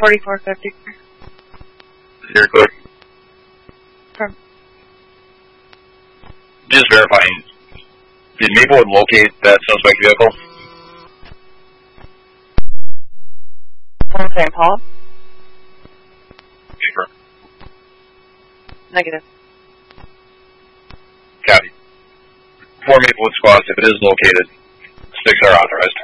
4450. You're clear. From Just verifying. Did Maplewood locate that suspect vehicle? St. Paul? Paper. Negative. Copy. For Maplewood squads, if it is located, sticks are authorized.